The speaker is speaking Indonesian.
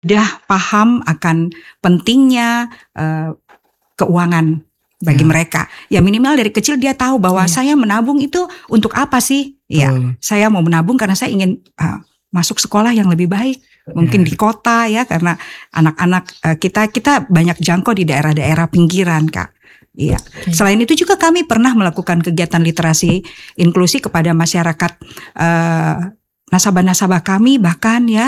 Sudah paham akan pentingnya keuangan bagi mereka. Ya minimal dari kecil dia tahu bahwa saya menabung itu untuk apa sih? Ya, saya mau menabung karena saya ingin masuk sekolah yang lebih baik. Mungkin di kota ya, karena anak-anak kita banyak jangkau di daerah-daerah pinggiran, Kak. Iya. Selain itu juga kami pernah melakukan kegiatan literasi inklusi kepada masyarakat nasabah-nasabah kami, bahkan ya